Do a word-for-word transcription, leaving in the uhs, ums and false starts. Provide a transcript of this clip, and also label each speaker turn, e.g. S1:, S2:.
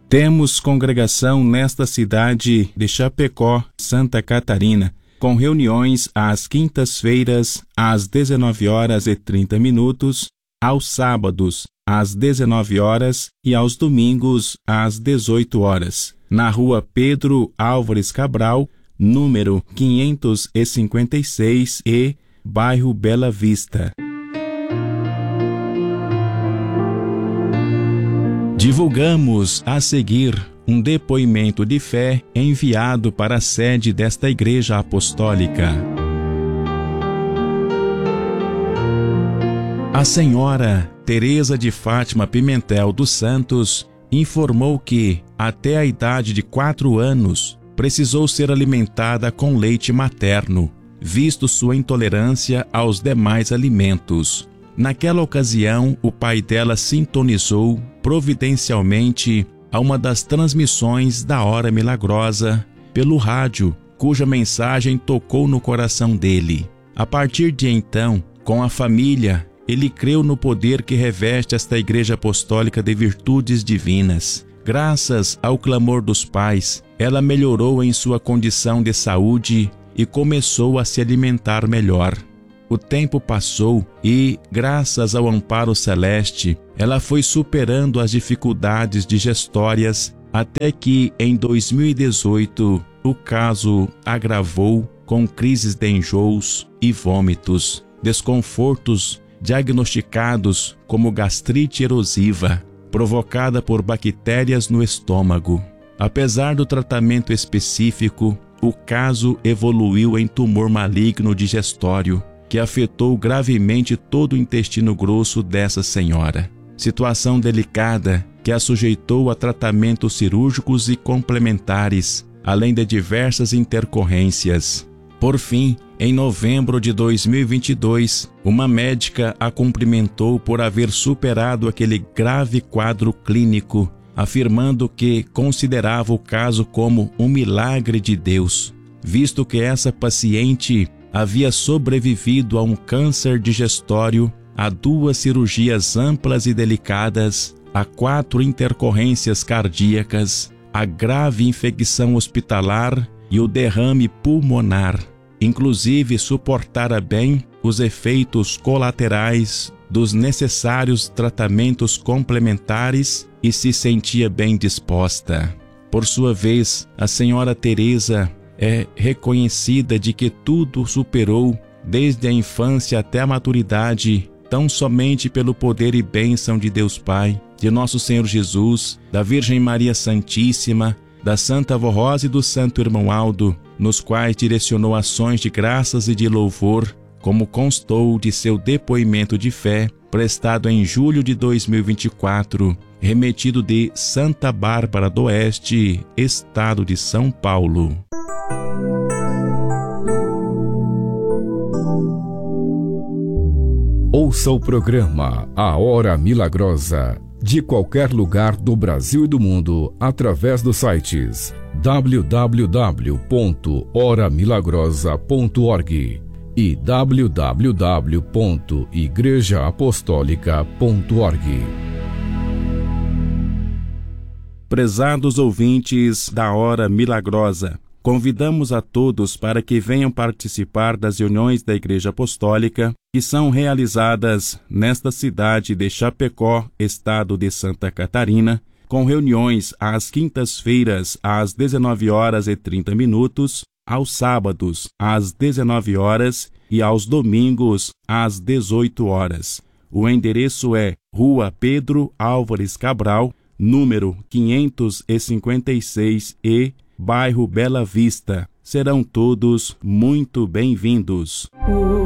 S1: Temos congregação nesta cidade de Chapecó, Santa Catarina, com reuniões às quintas-feiras, às dezenove horas e trinta minutos, aos sábados, às dezenove horas e aos domingos, às dezoito horas, na rua Pedro Álvares Cabral, número quinhentos e cinquenta e seis e, bairro Bela Vista. Divulgamos a seguir um depoimento de fé enviado para a sede desta Igreja Apostólica. A senhora Teresa de Fátima Pimentel dos Santos informou que, até a idade de quatro anos, precisou ser alimentada com leite materno, visto sua intolerância aos demais alimentos. Naquela ocasião, o pai dela sintonizou providencialmente a uma das transmissões da Hora Milagrosa pelo rádio, cuja mensagem tocou no coração dele. A partir de então, com a família, ele creu no poder que reveste esta Igreja Apostólica de virtudes divinas. Graças ao clamor dos pais, ela melhorou em sua condição de saúde e começou a se alimentar melhor. O tempo passou e, graças ao amparo celeste, ela foi superando as dificuldades digestórias até que, em dois mil e dezoito, o caso agravou com crises de enjoos e vômitos, desconfortos diagnosticados como gastrite erosiva, provocada por bactérias no estômago. Apesar do tratamento específico, o caso evoluiu em tumor maligno digestório, que afetou gravemente todo o intestino grosso dessa senhora. Situação delicada que a sujeitou a tratamentos cirúrgicos e complementares, além de diversas intercorrências. Por fim, em novembro de dois mil e vinte e dois, uma médica a cumprimentou por haver superado aquele grave quadro clínico, afirmando que considerava o caso como um milagre de Deus, visto que essa paciente havia sobrevivido a um câncer digestório, a duas cirurgias amplas e delicadas, a quatro intercorrências cardíacas, a grave infecção hospitalar e o derrame pulmonar. Inclusive suportara bem os efeitos colaterais dos necessários tratamentos complementares e se sentia bem disposta. Por sua vez, a senhora Teresa é reconhecida de que tudo superou, desde a infância até a maturidade, tão somente pelo poder e bênção de Deus Pai, de Nosso Senhor Jesus, da Virgem Maria Santíssima, da Santa Avó Rosa e do Santo Irmão Aldo, nos quais direcionou ações de graças e de louvor, como constou de seu depoimento de fé, prestado em julho de dois mil e vinte e quatro, remetido de Santa Bárbara do Oeste, Estado de São Paulo.
S2: Ouça o programa A Hora Milagrosa, de qualquer lugar do Brasil e do mundo, através dos sites w w w ponto hora milagrosa ponto org e w w w ponto igreja apostólica ponto org.
S1: Prezados ouvintes da Hora Milagrosa, convidamos a todos para que venham participar das reuniões da Igreja Apostólica que são realizadas nesta cidade de Chapecó, estado de Santa Catarina, com reuniões às quintas-feiras às dezenove horas e trinta minutos, aos sábados às dezenove horas e aos domingos às dezoito horas. O endereço é Rua Pedro Álvares Cabral, número quinhentos e cinquenta e seis e, bairro Bela Vista. Serão todos muito bem-vindos.